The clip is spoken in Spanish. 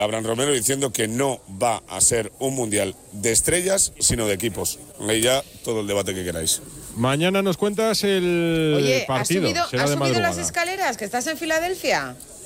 Abraham Romero diciendo que no va a ser un mundial de estrellas, sino de equipos. Ahí ya todo el debate que queráis. Mañana nos cuentas el Oye, partido. ¿has Será de subido las madrugada. escaleras? ¿Que estás en Filadelfia?